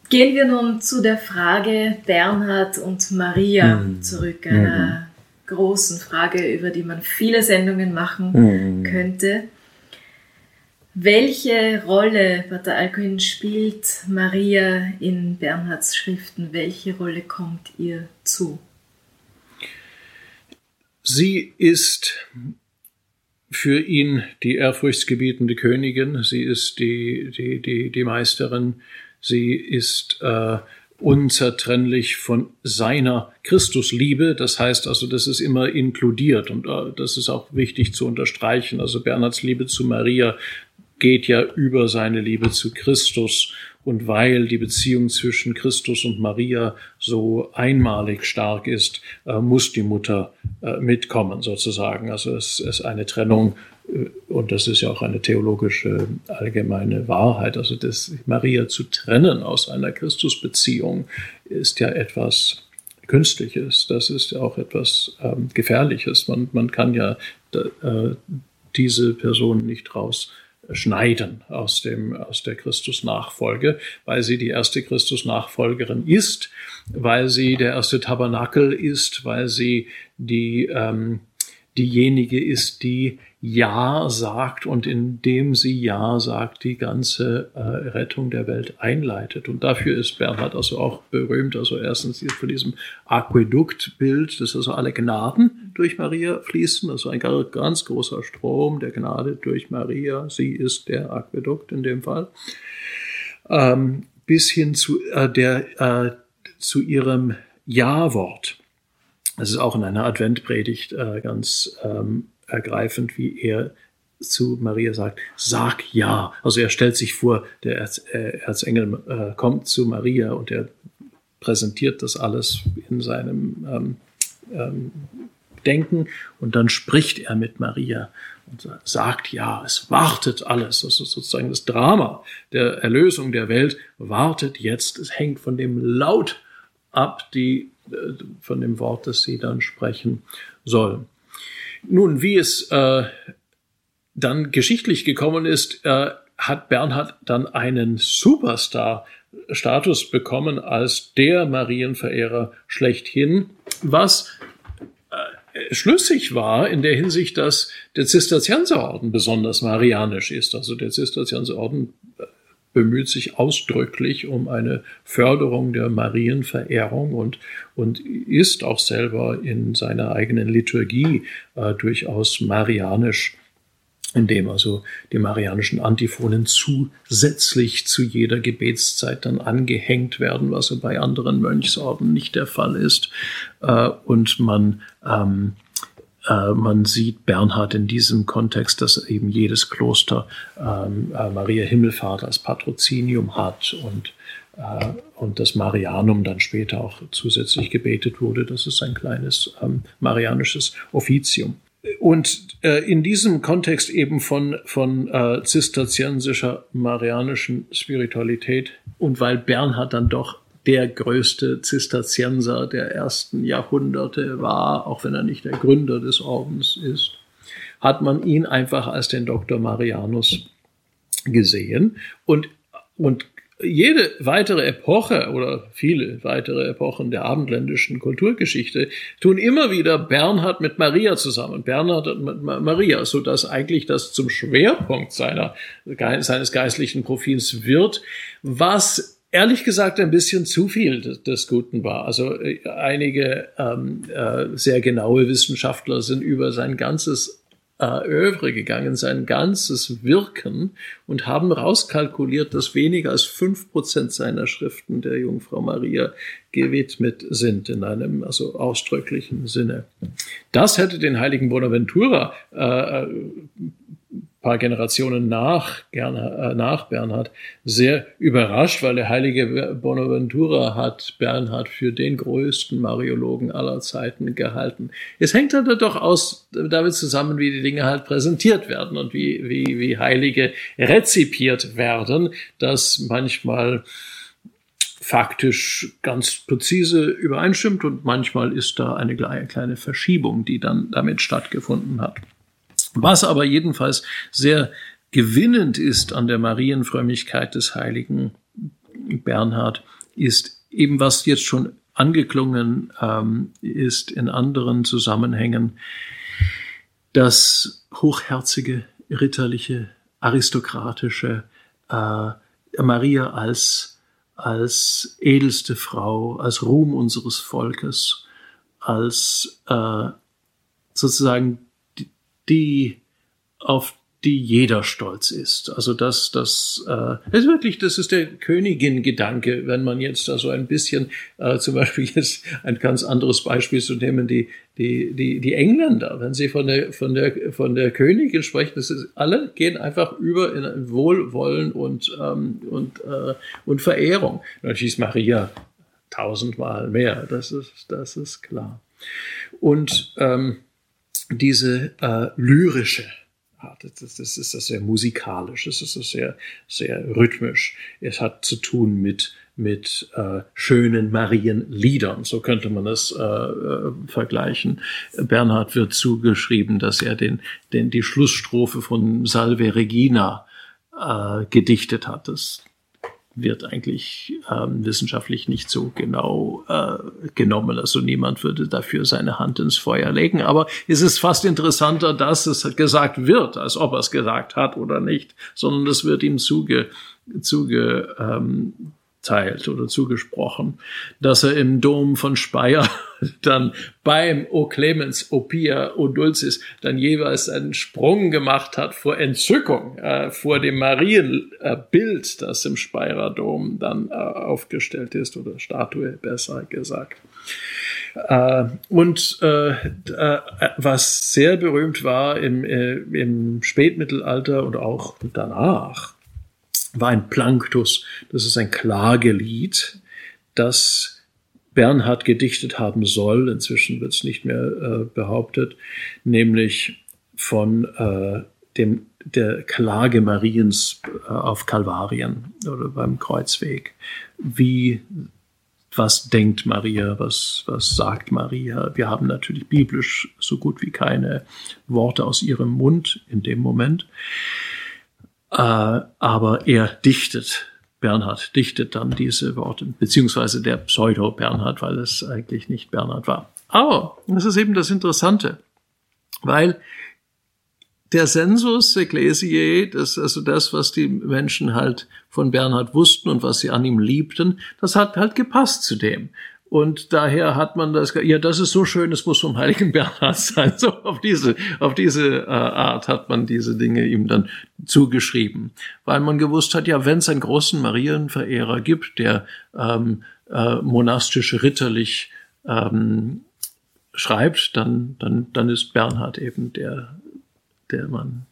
Gehen wir nun zu der Frage Bernhard und Maria zurück, einer großen Frage, über die man viele Sendungen machen könnte. Welche Rolle, Pater Alcuin, spielt Maria in Bernhards Schriften? Welche Rolle kommt ihr zu? Sie ist für ihn die ehrfurchtsgebietende Königin, sie ist die Meisterin, sie ist unzertrennlich von seiner Christusliebe, das heißt also, das ist immer inkludiert und das ist auch wichtig zu unterstreichen. Also Bernhards Liebe zu Maria geht ja über seine Liebe zu Christus, und weil die Beziehung zwischen Christus und Maria so einmalig stark ist, muss die Mutter mitkommen sozusagen. Also es ist eine Trennung, und das ist ja auch eine theologische allgemeine Wahrheit, also das Maria zu trennen aus einer Christusbeziehung ist ja etwas Künstliches, das ist ja auch etwas Gefährliches. Man kann ja diese Person nicht rausschneiden aus der Christusnachfolge, weil sie die erste Christusnachfolgerin ist, weil sie der erste Tabernakel ist, weil sie diejenige ist, die Ja sagt und indem sie Ja sagt, die ganze Rettung der Welt einleitet. Und dafür ist Bernhard also auch berühmt. Also erstens von diesem Aquäduktbild, dass also alle Gnaden durch Maria fließen. Also ein ganz großer Strom der Gnade durch Maria. Sie ist der Aquädukt in dem Fall. Bis hin zu ihrem Ja-Wort. Das ist auch in einer Adventpredigt ganz ergreifend, wie er zu Maria sagt, sag ja. Also er stellt sich vor, der Erzengel kommt zu Maria und er präsentiert das alles in seinem Denken und dann spricht er mit Maria und sagt ja, es wartet alles. Also sozusagen das Drama der Erlösung der Welt wartet jetzt. Es hängt von dem Laut ab, von dem Wort, das sie dann sprechen soll. Nun, wie es dann geschichtlich gekommen ist, hat Bernhard dann einen Superstar-Status bekommen als der Marienverehrer schlechthin, was schlüssig war in der Hinsicht, dass der Zisterzienserorden besonders marianisch ist. Also der Zisterzienserorden bemüht sich ausdrücklich um eine Förderung der Marienverehrung und ist auch selber in seiner eigenen Liturgie durchaus marianisch, indem also die marianischen Antiphonen zusätzlich zu jeder Gebetszeit dann angehängt werden, was bei anderen Mönchsorden nicht der Fall ist. Und man sieht Bernhard in diesem Kontext, dass eben jedes Kloster Maria Himmelfahrt als Patrozinium hat und das Marianum dann später auch zusätzlich gebetet wurde. Das ist ein kleines marianisches Offizium. Und in diesem Kontext eben von zisterziensischer marianischen Spiritualität und weil Bernhard dann doch der größte Zisterzienser der ersten Jahrhunderte war, auch wenn er nicht der Gründer des Ordens ist, hat man ihn einfach als den Dr. Marianus gesehen. Und jede weitere Epoche oder viele weitere Epochen der abendländischen Kulturgeschichte tun immer wieder Bernhard mit Maria zusammen. Bernhard mit Maria, sodass eigentlich das zum Schwerpunkt seines geistlichen Profils wird, was ehrlich gesagt ein bisschen zu viel des Guten war. Also einige sehr genaue Wissenschaftler sind über sein ganzes Œuvre gegangen, sein ganzes Wirken und haben rauskalkuliert, dass weniger als 5% seiner Schriften der Jungfrau Maria gewidmet sind in einem also ausdrücklichen Sinne. Das hätte den heiligen Bonaventura paar Generationen nach Bernhard sehr überrascht, weil der heilige Bonaventura hat Bernhard für den größten Mariologen aller Zeiten gehalten. Es hängt halt doch damit zusammen, wie die Dinge halt präsentiert werden und wie Heilige rezipiert werden, dass manchmal faktisch ganz präzise übereinstimmt und manchmal ist da eine kleine Verschiebung, die dann damit stattgefunden hat. Was aber jedenfalls sehr gewinnend ist an der Marienfrömmigkeit des heiligen Bernhard, ist eben, was jetzt schon angeklungen ist in anderen Zusammenhängen, das hochherzige, ritterliche, aristokratische, Maria als edelste Frau, als Ruhm unseres Volkes, als sozusagen die auf die jeder stolz ist. Also das ist wirklich, das ist der Königin-Gedanke, wenn man jetzt also ein bisschen, zum Beispiel jetzt ein ganz anderes Beispiel zu nehmen, die Engländer, wenn sie von der Königin sprechen, alle gehen einfach über in Wohlwollen und Verehrung. Natürlich ist Maria 1000-mal mehr, das ist klar. Und diese lyrische, das ist das sehr musikalisch, das ist das sehr, sehr rhythmisch. Es hat zu tun mit schönen Marienliedern, so könnte man das vergleichen. Bernhard wird zugeschrieben, dass er die Schlussstrophe von Salve Regina gedichtet hat. Das wird eigentlich wissenschaftlich nicht so genau genommen. Also niemand würde dafür seine Hand ins Feuer legen. Aber es ist fast interessanter, dass es gesagt wird, als ob er es gesagt hat oder nicht, sondern es wird ihm zugeteilt oder zugesprochen, dass er im Dom von Speyer dann beim O Clemens, O Pia, O Dulcis dann jeweils einen Sprung gemacht hat vor Entzückung vor dem Marienbild, das im Speyerer Dom dann aufgestellt ist, oder Statue besser gesagt. Was sehr berühmt war im Spätmittelalter und auch danach, war ein Planctus. Das ist ein Klagelied, das Bernhard gedichtet haben soll. Inzwischen wird es nicht mehr behauptet, nämlich von der Klage Mariens auf Kalvarien oder beim Kreuzweg. Was denkt Maria? Was sagt Maria? Wir haben natürlich biblisch so gut wie keine Worte aus ihrem Mund in dem Moment. Aber Bernhard dichtet dann diese Worte, beziehungsweise der Pseudo-Bernhard, weil es eigentlich nicht Bernhard war. Aber das ist eben das Interessante, weil der Sensus Ecclesiae, also das, was die Menschen halt von Bernhard wussten und was sie an ihm liebten, das hat halt gepasst zu dem. Und daher hat man das ist so schön, es muss vom heiligen Bernhard sein. So auf diese Art hat man diese Dinge ihm dann zugeschrieben. Weil man gewusst hat, ja, wenn es einen großen Marienverehrer gibt, der monastisch ritterlich schreibt, dann ist Bernhard eben der Mann,